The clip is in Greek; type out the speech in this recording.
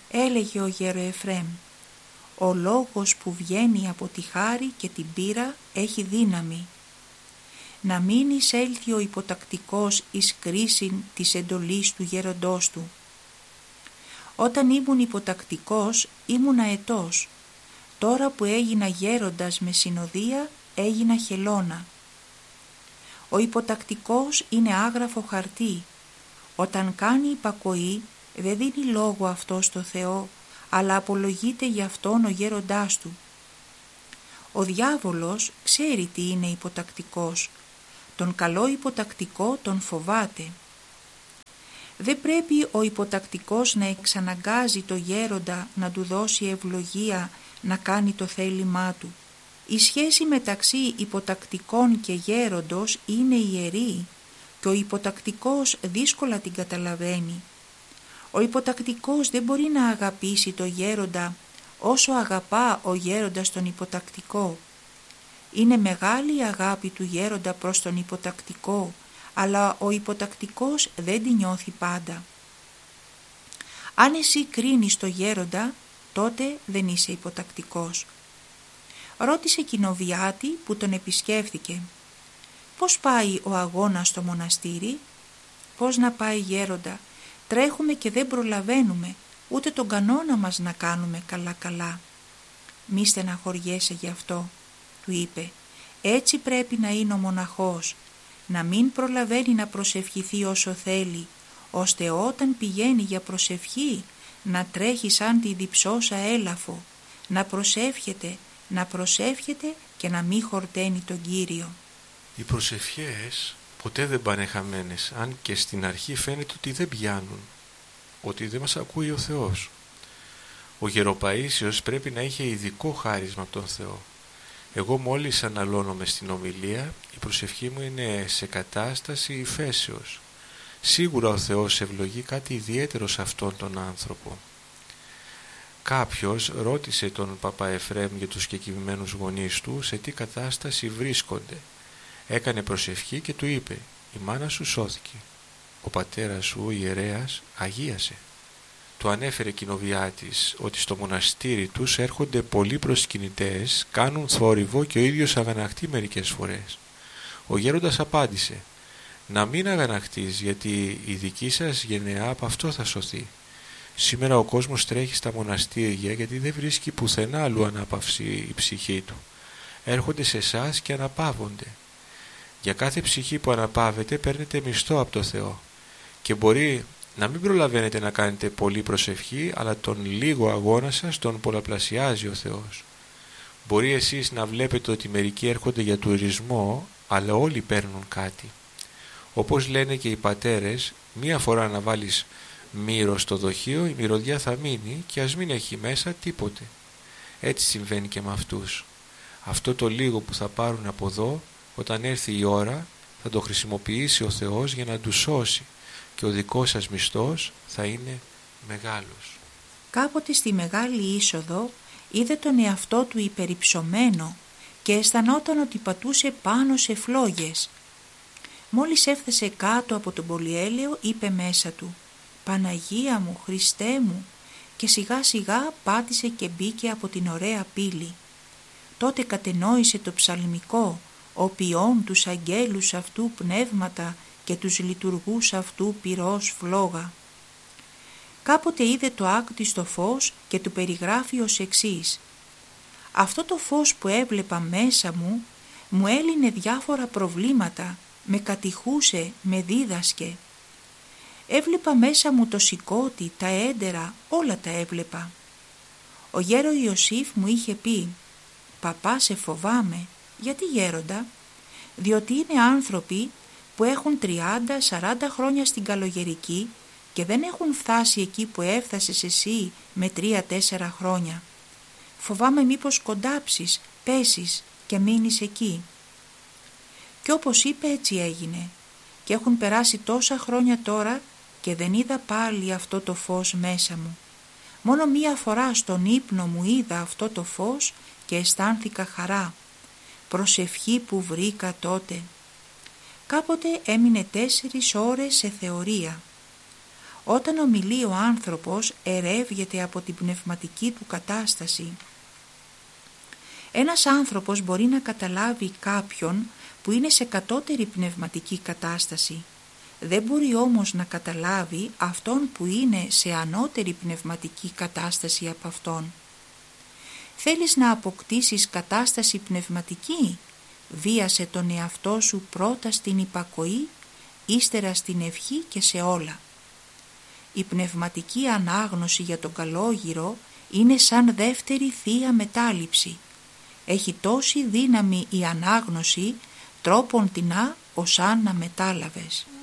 έλεγε ο γερο-Εφραίμ, ο λόγος που βγαίνει από τη χάρη και την πείρα έχει δύναμη. Να μην εισέλθει ο υποτακτικός εις κρίσιν της εντολής του γέροντός του. Όταν ήμουν υποτακτικός ήμουν αετός. Τώρα που έγινα γέροντας με συνοδεία έγινα χελώνα. Ο υποτακτικός είναι άγραφο χαρτί. Όταν κάνει υπακοή δεν δίνει λόγο αυτό στο Θεό, αλλά απολογείται για αυτόν ο γέροντάς του. Ο διάβολος ξέρει τι είναι υποτακτικός. Τον καλό υποτακτικό τον φοβάται. Δεν πρέπει ο υποτακτικός να εξαναγκάζει το γέροντα να του δώσει ευλογία να κάνει το θέλημά του. Η σχέση μεταξύ υποτακτικών και γέροντος είναι ιερή και ο υποτακτικός δύσκολα την καταλαβαίνει. Ο υποτακτικός δεν μπορεί να αγαπήσει το γέροντα όσο αγαπά ο γέροντας τον υποτακτικό. Είναι μεγάλη η αγάπη του γέροντα προς τον υποτακτικό, αλλά ο υποτακτικός δεν τη νιώθει πάντα. Αν εσύ κρίνεις το γέροντα, τότε δεν είσαι υποτακτικός. Ρώτησε κοινοβιάτη που τον επισκέφθηκε. Πώς πάει ο αγώνας στο μοναστήρι? Πώς να πάει γέροντα, τρέχουμε και δεν προλαβαίνουμε ούτε τον κανόνα μας να κάνουμε καλά. Μη στεναχωριέσαι γι' αυτό, του είπε. Έτσι πρέπει να είναι ο μοναχός, να μην προλαβαίνει να προσευχηθεί όσο θέλει, ώστε όταν πηγαίνει για προσευχή να τρέχει σαν τη διψώσα έλαφο, να προσεύχεται και να μην χορταίνει τον Κύριο. Οι προσευχές ποτέ δεν πάνε χαμένες, αν και στην αρχή φαίνεται ότι δεν πιάνουν, ότι δεν μας ακούει ο Θεός. Ο Γεροπαΐσιος πρέπει να είχε ειδικό χάρισμα από τον Θεό. Εγώ μόλις αναλώνομαι στην ομιλία, η προσευχή μου είναι σε κατάσταση υφέσεως. Σίγουρα ο Θεός ευλογεί κάτι ιδιαίτερο σε αυτόν τον άνθρωπο. Κάποιος ρώτησε τον Παπά Εφραίμ για τους κεκοιμημένους γονείς του σε τι κατάσταση βρίσκονται. Έκανε προσευχή και του είπε: «Η μάνα σου σώθηκε. Ο πατέρας σου, ο ιερέας, αγίασε». Του ανέφερε κοινοβιάτης ότι στο μοναστήρι τους έρχονται πολλοί προσκυνητές, κάνουν θόρυβο και ο ίδιος αγανακτεί μερικές φορές. Ο γέροντας απάντησε: «Να μην αγανακτείς, γιατί η δική σας γενεά από αυτό θα σωθεί. Σήμερα ο κόσμος τρέχει στα μοναστήρια γιατί δεν βρίσκει πουθενά αλλού ανάπαυση η ψυχή του. Έρχονται σε εσάς και αναπαύονται. Για κάθε ψυχή που αναπαύεται παίρνετε μισθό από το Θεό και μπορεί να μην προλαβαίνετε να κάνετε πολλή προσευχή, αλλά τον λίγο αγώνα σας τον πολλαπλασιάζει ο Θεός. Μπορεί εσείς να βλέπετε ότι μερικοί έρχονται για τουρισμό, αλλά όλοι παίρνουν κάτι. Όπως λένε και οι πατέρες, μία φορά να βάλεις μύρο στο δοχείο, η μυρωδιά θα μείνει και ας μην έχει μέσα τίποτε. Έτσι συμβαίνει και με αυτούς. Αυτό το λίγο που θα πάρουν από εδώ, όταν έρθει η ώρα, θα το χρησιμοποιήσει ο Θεός για να τους σώσει και ο δικός σας μισθός θα είναι μεγάλος. Κάποτε στη μεγάλη είσοδο είδε τον εαυτό του υπερυψωμένο και αισθανόταν ότι πατούσε πάνω σε φλόγες. Μόλις έφτασε κάτω από τον πολυέλαιο, είπε μέσα του: «Παναγία μου, Χριστέ μου», και σιγά σιγά πάτησε και μπήκε από την ωραία πύλη. Τότε κατενόησε το ψαλμικό: «Ο ποιών τους αγγέλους αυτού πνεύματα και τους λειτουργούς αυτού πυρός φλόγα». Κάποτε είδε το άκτιστο φως και του περιγράφει ως εξής: «Αυτό το φως που έβλεπα μέσα μου, μου έλυνε διάφορα προβλήματα, με κατηχούσε, με δίδασκε. Έβλεπα μέσα μου το σηκώτη, τα έντερα, όλα τα έβλεπα. Ο γέρο Ιωσήφ μου είχε πει: «Παπά, σε φοβάμαι». «Γιατί, γέροντα?» «Διότι είναι άνθρωποι που έχουν 30-40 χρόνια στην καλογερική και δεν έχουν φτάσει εκεί που έφτασες εσύ με 3-4 χρόνια. Φοβάμαι μήπως κοντάψεις, πέσεις και μείνεις εκεί». Και όπως είπε, έτσι έγινε, και έχουν περάσει τόσα χρόνια τώρα και δεν είδα πάλι αυτό το φως μέσα μου. Μόνο μία φορά στον ύπνο μου είδα αυτό το φως και αισθάνθηκα χαρά, προσευχή που βρήκα τότε. Κάποτε έμεινε 4 ώρες σε θεωρία. Όταν ομιλεί ο άνθρωπος, ερεύγεται από την πνευματική του κατάσταση. Ένας άνθρωπος μπορεί να καταλάβει κάποιον που είναι σε κατώτερη πνευματική κατάσταση. Δεν μπορεί όμως να καταλάβει αυτόν που είναι σε ανώτερη πνευματική κατάσταση από αυτόν. Θέλεις να αποκτήσεις κατάσταση πνευματική? Βίασε τον εαυτό σου πρώτα στην υπακοή, ύστερα στην ευχή και σε όλα. Η πνευματική ανάγνωση για τον καλόγυρο είναι σαν δεύτερη θεία μετάληψη. Έχει τόση δύναμη η ανάγνωση, τρόπον τεινά ως αν να μετάλαβες.